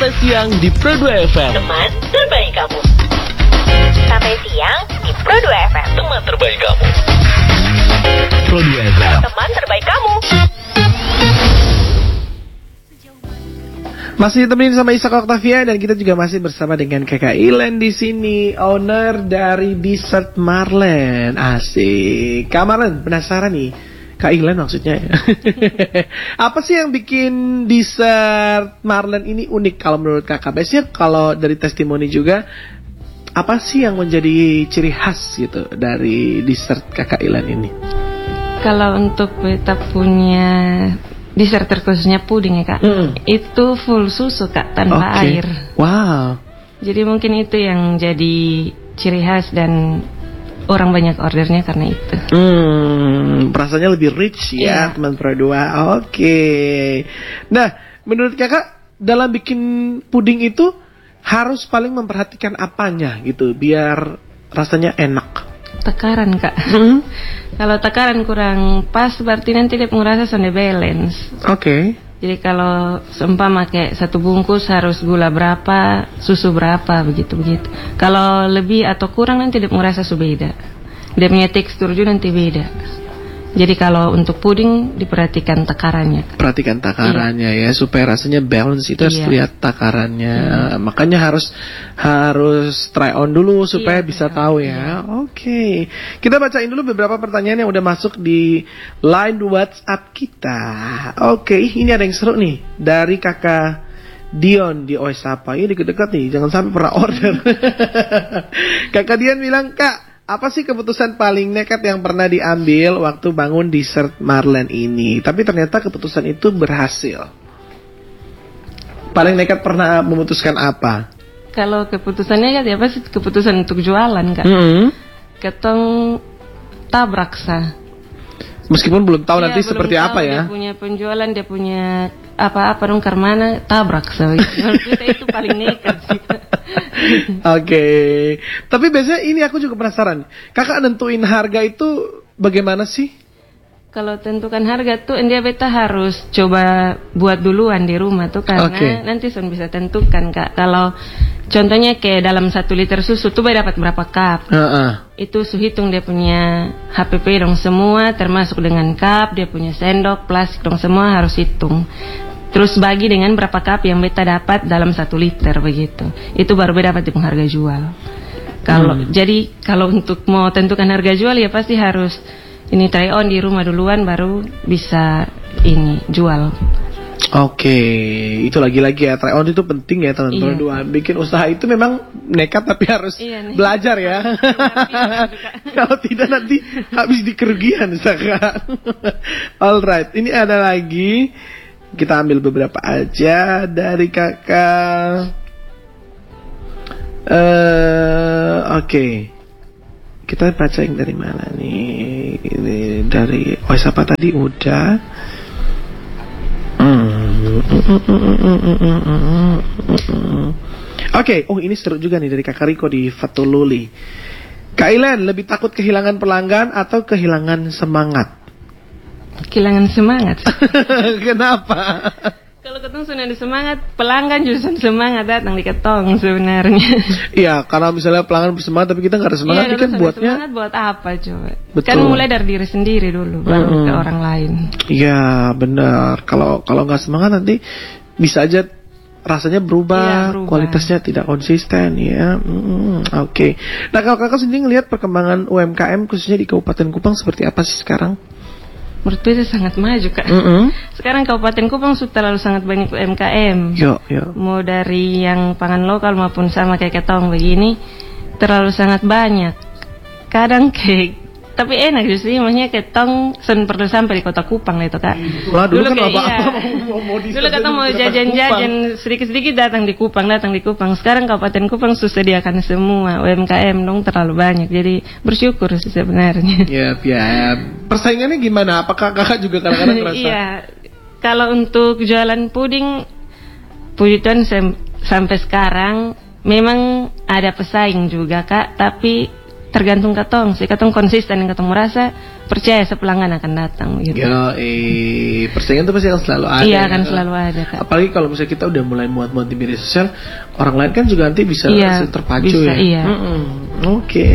Sampai siang di Pro 2 FM. Teman terbaik kamu. Sampai siang di Pro 2 FM. Teman terbaik kamu. Pro 2 FM. Teman terbaik kamu. Masih ditemenin sama Ishak Octavia dan kita juga masih bersama dengan Kakak Ilen di sini, owner dari Dessert Marlen. Asik. Kak Marlen, penasaran nih, Kak Ilen maksudnya ya. Apa sih yang bikin Dessert Marlen ini unik kalau menurut Kakak? Biasanya kalau dari testimoni juga, apa sih yang menjadi ciri khas gitu dari dessert Kakak Ilen ini? Kalau untuk kita punya dessert terkhususnya puding ya Kak, itu full susu Kak, tanpa air. Wow. Jadi mungkin itu yang jadi ciri khas dan orang banyak ordernya karena itu. Rasanya lebih rich ya, teman Pro 2. Oke. Nah, menurut Kakak dalam bikin puding itu harus paling memperhatikan apanya gitu biar rasanya enak? Takaran Kak. Kalau takaran kurang pas berarti nanti dia merasa sonde balance. Oke. Jadi kalau seumpama kayak satu bungkus harus gula berapa, susu berapa, begitu. Kalau lebih atau kurang nanti dia merasa beda. Dia punya tekstur juga nanti beda. Jadi kalau untuk puding diperhatikan takarannya. Perhatikan takarannya ya supaya rasanya balance itu harus lihat takarannya. Makanya harus try on dulu supaya bisa tahu ya. Oke. Kita bacain dulu beberapa pertanyaan yang udah masuk di line WhatsApp kita. Oke, ini ada yang seru nih dari Kakak Dion di Oesapa. Ini deket-deket nih, jangan sampai pernah order. Kakak Dion bilang, "Kak, apa sih keputusan paling nekat yang pernah diambil waktu bangun Dessert Marlen ini?" Tapi ternyata keputusan itu berhasil. Paling nekat pernah memutuskan apa? Kalau keputusannya ya apa sih keputusan untuk jualan Kak? Ketong tabrak sah. Meskipun belum tahu nanti seperti apa ya. Dia punya penjualan, dia punya apa-apa dong karena tabrak sah. Itu paling nekat sih. Oke. Tapi biasanya ini aku juga penasaran. Kakak nentuin harga itu bagaimana sih? Kalau tentukan harga tuh dia beta harus coba buat duluan di rumah tuh karena nanti son bisa tentukan Kak. Kalau contohnya kayak dalam 1 liter susu tuh dapat berapa cup. Itu hitung dia punya HPP dong semua termasuk dengan cup, dia punya sendok, plastik dong semua harus hitung. Terus bagi dengan berapa cup yang beta dapat dalam 1 liter begitu. Itu baru beta dapat harga jual. Jadi kalau untuk mau tentukan harga jual ya pasti harus ini try on di rumah duluan baru bisa ini jual. Oke, itu lagi-lagi ya, try on itu penting ya teman-teman. Bikin usaha itu memang nekat tapi harus belajar ya. Kalau tidak nanti habis di kerugian Kak. Alright, ini ada lagi. Kita ambil beberapa aja dari Kakak. Oke. Kita baca yang dari mana nih? Ini dari siapa tadi udah. Oke, ini seru juga nih dari Kakak Riko di Fatululi. Kak Ilen, lebih takut kehilangan pelanggan atau kehilangan semangat? Kehilangan semangat. Kenapa? Kalau ketong sudah ada semangat, pelanggan juga semangat datang di ketong sebenarnya. Iya, karena misalnya pelanggan bersemangat tapi kita nggak ada semangat, kan buatnya. Semangat buat apa coba? Betul. Kan mulai dari diri sendiri dulu, baru ke orang lain. Iya, benar. Kalau nggak semangat nanti bisa aja rasanya berubah. Kualitasnya tidak konsisten ya. Oke. Nah, kalau kakak sendiri ngelihat perkembangan UMKM khususnya di Kabupaten Kupang seperti apa sih sekarang? Menurut saya sangat maju Kak. Sekarang Kabupaten Kupang sudah terlalu sangat banyak UMKM. Mau dari yang pangan lokal maupun sama kayak ketong begini terlalu sangat banyak. Kadang kayak tapi enak justru maksudnya ketong perlu sampai di kota Kupang itu Kak. Dulu kan dulu ketong mau jajan-jajan sedikit-sedikit datang di Kupang. Sekarang Kabupaten Kupang sudah sediakan semua UMKM dong terlalu banyak. Jadi bersyukur sih sebenarnya. Ya. Persaingannya gimana? Apakah kakak juga kadang-kadang ngerasa? Iya. Kalau untuk jualan puding, puji Tuhan sampai sekarang memang ada pesaing juga Kak, tapi tergantung katong sih, katong konsisten yang katong merasa percaya pelanggan akan datang gitu. Persaingan itu pasti akan selalu ada. Iya, akan selalu ada, Kak. Apalagi kalau misalnya kita udah mulai muat-muat di media sosial, orang lain kan juga nanti bisa terpacu bisa, ya. Iya. Oke.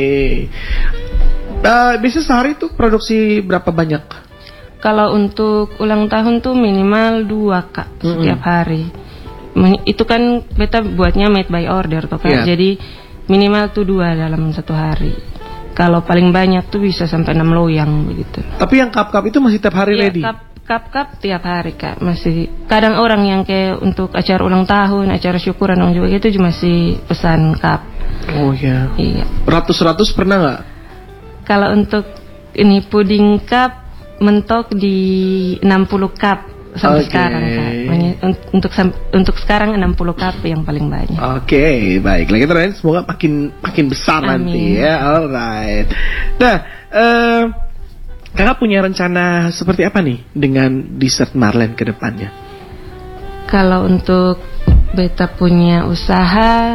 Biasanya sehari tuh produksi berapa banyak? Kalau untuk ulang tahun tuh minimal 2, Kak, setiap hari. Itu kan beta buatnya made by order toh, Kak. Jadi minimal tuh 2 dalam satu hari. Kalau paling banyak tuh bisa sampai 6 loyang begitu. Tapi yang cup-cup itu masih tiap hari ready? Cup tiap hari, Kak. Masih kadang orang yang kayak untuk acara ulang tahun, acara syukuran orang juga gitu masih pesan cup. Oh iya. Iya. Ratus pernah nggak? Kalau untuk ini puding cup mentok di 60 cup sampai sekarang, Kak. Untuk sekarang 60 cup yang paling banyak. Oke, baik. Lagi terus semoga makin besar. Amin. Nanti ya. Alright. Nah, Kakak punya rencana seperti apa nih dengan dessert Marlen ke depannya? Kalau untuk beta punya usaha,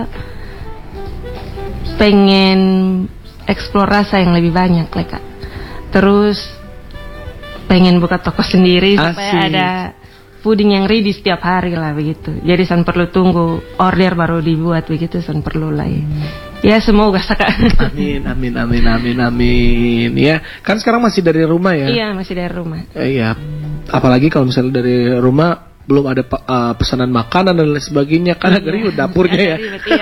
pengen eksplor rasa yang lebih banyak, Kak. Terus pengen buka toko sendiri supaya ada puding yang ready setiap hari lah begitu. Jadi san perlu tunggu order baru dibuat begitu, san perlu lah ya. Ya semoga Kak. Amin. Ya, kan sekarang masih dari rumah ya? Iya, masih dari rumah. Iya. Apalagi kalau misalnya dari rumah belum ada pesanan makanan dan lain sebagainya, karena ribet dapurnya ya.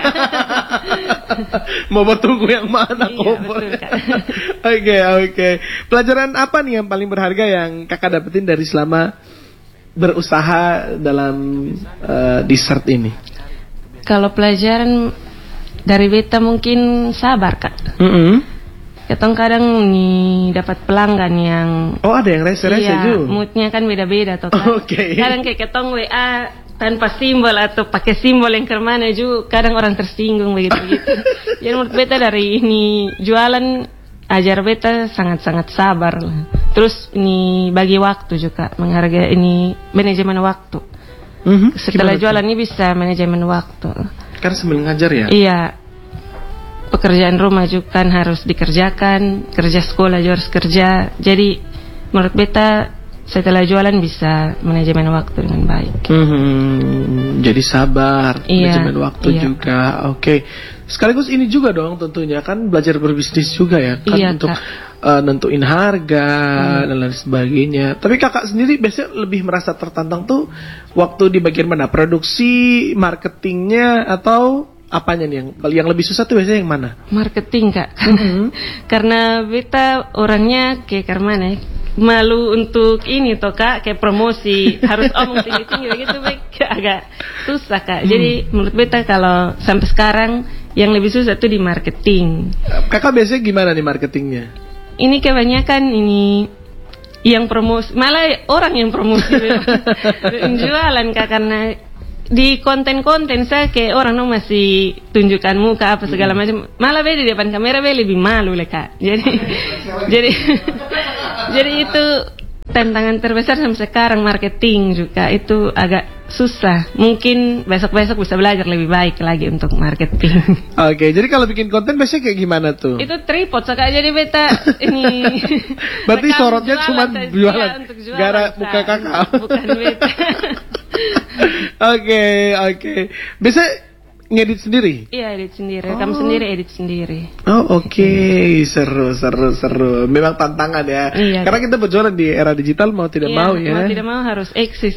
Mau bertunggu yang mana kompor? Oke. Pelajaran apa nih yang paling berharga yang Kakak dapetin dari selama berusaha dalam dessert ini? Kalau pelajaran dari beta mungkin sabar, Kak. Ketong kadang nih dapat pelanggan yang ada yang rese-rese juga. Moodnya kan beda-beda toh, Kak. Kadang kayak ketong WA tanpa simbol atau pakai simbol yang kemana juga kadang orang tersinggung begitu. Jadi menurut beta dari ini jualan ajar beta sangat-sangat sabar lah. Terus ini bagi waktu juga, menghargai ini manajemen waktu. Setelah jualan ini bisa manajemen waktu. Karena sambil ngajar ya? Iya. Pekerjaan rumah juga kan harus dikerjakan, kerja sekolah juga harus kerja. Jadi menurut beta setelah jualan bisa manajemen waktu dengan baik. Jadi sabar, manajemen waktu juga. Oke. Sekaligus ini juga dong tentunya kan belajar berbisnis juga ya kan, untuk nentuin harga dan lain sebagainya. Tapi Kakak sendiri biasanya lebih merasa tertantang tuh waktu di bagian mana? Produksi, marketingnya, atau apanya nih yang lebih susah tuh biasanya yang mana? Marketing, Kak. Karena beta orangnya kayak mana ya? Malu untuk ini toh, Kak, kayak promosi harus omong tinggi-tinggi begitu, agak susah, Kak. Jadi menurut beta kalau sampai sekarang yang lebih susah tuh di marketing. Kakak biasanya gimana nih marketingnya? Ini kebanyakan ini yang promosi, malah orang yang promosi jualan, Kak, karena di konten-konten saya kayak orang masih tunjukkan muka apa segala macam, malah beda di depan kamera lebih malu lah, Kak. Jadi itu tantangan terbesar sampai sekarang, marketing juga itu agak susah. Mungkin besok-besok bisa belajar lebih baik lagi untuk marketing. Oke, jadi kalau bikin konten biasanya kayak gimana tuh? Itu tripod, Kak. Jadi beta ini berarti sorotnya cuma jualan, gara muka Kakak. Bukan beta. Oke. Bisa ngedit sendiri? Iya, edit sendiri. Rekam sendiri, edit sendiri. Oke. Seru. Memang tantangan ya. Iya, karena kita berjualan di era digital mau tidak mau ya. Mau tidak mau harus eksis.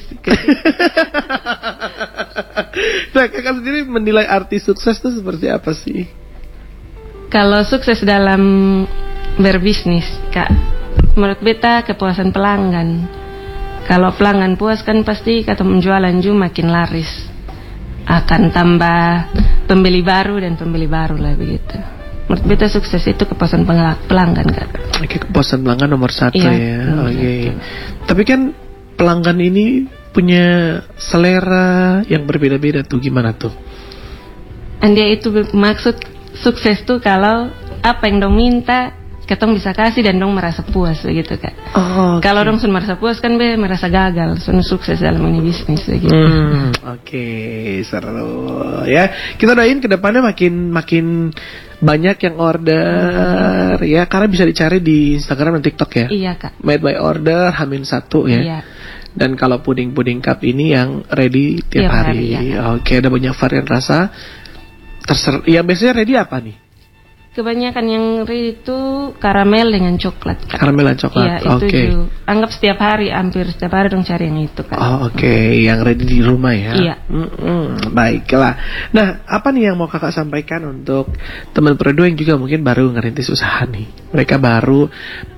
Nah, Kakak sendiri menilai artis sukses itu seperti apa sih? Kalau sukses dalam berbisnis, Kak, menurut beta kepuasan pelanggan. Kalau pelanggan puas kan pasti kata menjualan juga makin laris. Akan tambah pembeli baru dan pembeli baru lah begitu. Menurut beta sukses itu kepuasan pelanggan, Kak. Oke, kepuasan pelanggan nomor 1 ya. Oke. Tapi kan pelanggan ini punya selera yang berbeda-beda tuh, gimana tuh? Dia itu maksud sukses tuh kalau apa yang dong minta ketong bisa kasih dan dong merasa puas begitu Kak. Oh, okay. Kalau dong sun merasa puas kan merasa gagal, sun sukses dalam ini bisnis begitu. Oke, seru ya. Kita doain ke depannya makin banyak yang order ya, karena bisa dicari di Instagram dan TikTok ya. Iya Kak. Made by order H-1 ya. Iya. Dan kalau puding cup ini yang ready tiap hari. Ya, oke, ada banyak varian rasa. Ya biasanya ready apa nih? Kebanyakan yang ready itu karamel dengan coklat Kak. Karamel dan coklat. Iya, itu anggap setiap hari, hampir setiap hari dong cari yang itu Kak. Oh, oke, yang ready di rumah ya. Iya. Baiklah. Nah, apa nih yang mau kakak sampaikan untuk teman Pro2 yang juga mungkin baru ngerintis usaha nih? Mereka baru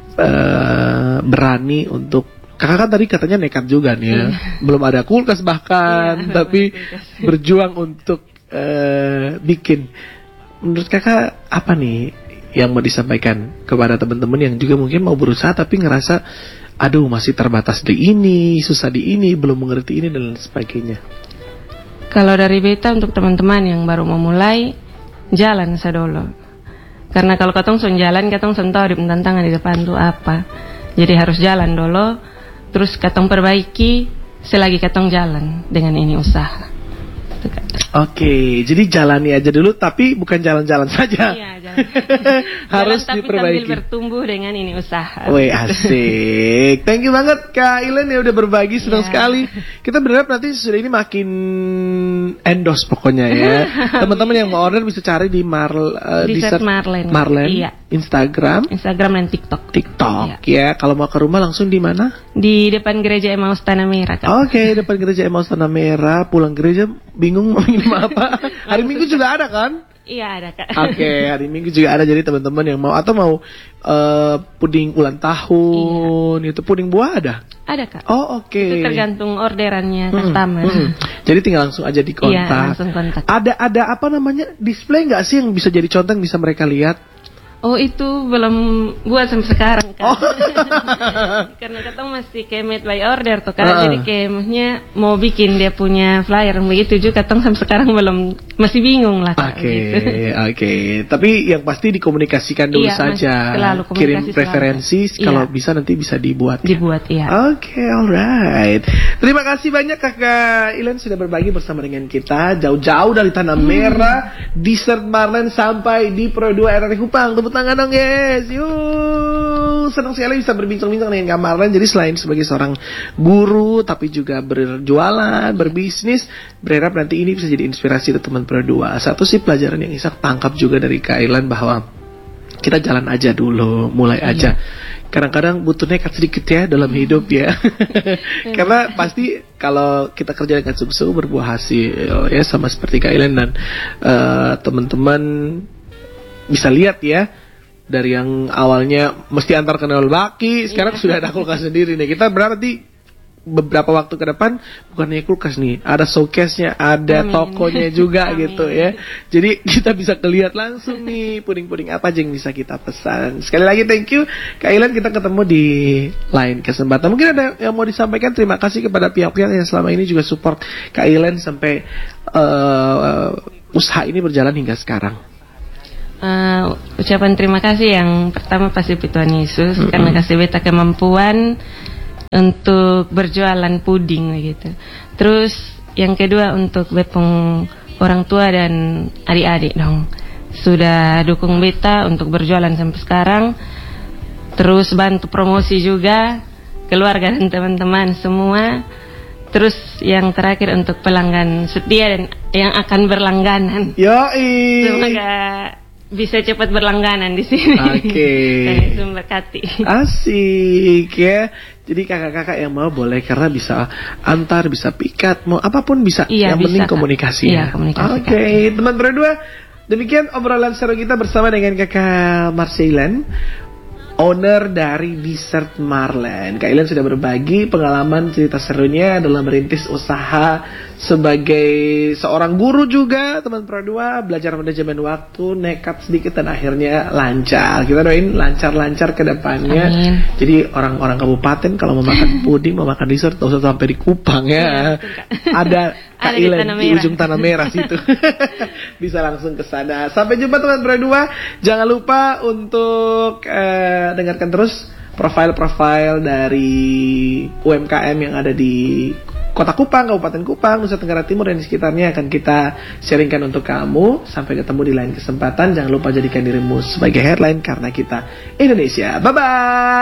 berani untuk, kakak kan tadi katanya nekat juga nih ya. Belum ada kulkas bahkan, tapi berjuang untuk bikin. Menurut kakak apa nih yang mau disampaikan kepada teman-teman yang juga mungkin mau berusaha tapi ngerasa aduh masih terbatas di ini, susah di ini, belum mengerti ini dan lain sebagainya? Kalau dari beta untuk teman-teman yang baru mau mulai, jalan sadolo. Karena kalau katong son jalan, katong son tahu di tantangan di depan tuh apa. Jadi harus jalan dulu, terus katong perbaiki selagi katong jalan dengan ini usaha. Oke, jadi jalani aja dulu, tapi bukan jalan-jalan saja. Iya, jalan. Harus jalan, diperbaiki. Tapi bertumbuh dengan ini usaha. Wih, asik. Thank you banget Kak Ilen ya udah berbagi, senang sekali. Kita berharap nanti sudah ini makin endorse pokoknya ya. Teman-teman yang mau order bisa cari di Dessert Marlen. Iya. Instagram dan TikTok. Ya. Kalau mau ke rumah langsung di mana? Di depan gereja Emmaus Tanah Merah Kak. Oke, depan gereja Emmaus Tanah Merah. Pulang gereja bingung mau minum apa. Hari Minggu juga ada kan? Iya ada Kak. Oke, hari Minggu juga ada. Jadi teman-teman yang mau atau mau puding ulang tahun, itu puding buah ada? Ada Kak. Oh oke. Itu tergantung orderannya customer. Jadi tinggal langsung aja dikontak. Iya, langsung kontak. Ada apa namanya, display nggak sih yang bisa jadi contoh yang bisa mereka lihat? Oh itu belum buat sampai sekarang Kak. Oh. Karena kita masih kayak made by order tuh Kak. Jadi kayak maksudnya mau bikin dia punya flyer begitu juga katong sampai sekarang belum, masih bingung lah Kak. Oke. Tapi yang pasti dikomunikasikan dulu saja. Kirim preferensi kalau bisa nanti bisa dibuat. Oke, alright. Terima kasih banyak Kakak Ilen sudah berbagi bersama dengan kita jauh-jauh dari Tanah Merah, Dessert Marlen sampai di Pro2 RRI Kupang. Tepuk tangan dong guys. Yuk, senang sekali bisa berbincang-bincang dengan Kak Marlen. Jadi selain sebagai seorang guru tapi juga berjualan, berbisnis, berharap nanti ini bisa jadi inspirasi untuk teman Pro2. Satu sih pelajaran yang Isak tangkap juga dari Kak Ilen bahwa kita jalan aja dulu, mulai aja. Kadang-kadang butuh nekat sedikit ya dalam hidup ya. Karena pasti kalau kita kerja dengan sungguh-sungguh berbuah hasil ya, sama seperti Kak Ilen dan teman-teman bisa lihat ya, dari yang awalnya mesti antar ke baki, sekarang sudah ada kulkas sendiri nih. Kita berarti beberapa waktu ke depan bukan hanya kulkas nih, ada showcase-nya, ada tokonya juga gitu ya. Jadi kita bisa lihat langsung nih puding-puding apa aja yang bisa kita pesan. Sekali lagi thank you Kak Ilen, kita ketemu di lain kesempatan. Mungkin ada yang mau disampaikan. Terima kasih kepada pihak-pihak yang selama ini juga support Kak Ilen sampai usaha ini berjalan hingga sekarang. Ucapan terima kasih yang pertama pasti Tuhan Yesus karena kasih beta kemampuan untuk berjualan puding gitu. Terus yang kedua untuk bepong orang tua dan adik-adik dong, sudah dukung beta untuk berjualan sampai sekarang. Terus bantu promosi juga keluarga dan teman-teman semua. Terus yang terakhir untuk pelanggan setia dan yang akan berlangganan. Yoi. Semoga bisa cepat berlangganan di sini. Oke. Memberkati. Asik ya. Jadi kakak-kakak yang mau boleh, karena bisa antar, bisa pikat, mau apapun bisa. Iya, yang penting bisa, komunikasi ya. Komunikasi. Oke, teman Pro2, demikian obrolan seru kita bersama dengan Kakak Marceilen. owner dari Dessert Marlen. Kak Ilian sudah berbagi pengalaman cerita serunya dalam merintis usaha sebagai seorang guru juga, teman Pro 2, belajar manajemen waktu, nekat sedikit dan akhirnya lancar. Kita doain lancar-lancar ke depannya. Amin. Jadi orang-orang kabupaten kalau mau makan puding, mau makan dessert, tak usah sampai di Kupang ya. Ada Kak Ilian di ujung Tanah Merah situ. Bisa langsung ke sana. Sampai jumpa teman Pro 2. Jangan lupa untuk dengarkan terus profil-profil dari UMKM yang ada di Kota Kupang, Kabupaten Kupang, Nusa Tenggara Timur dan di sekitarnya akan kita sharingkan untuk kamu. Sampai ketemu di lain kesempatan. Jangan lupa jadikan dirimu sebagai headline karena kita Indonesia. Bye-bye.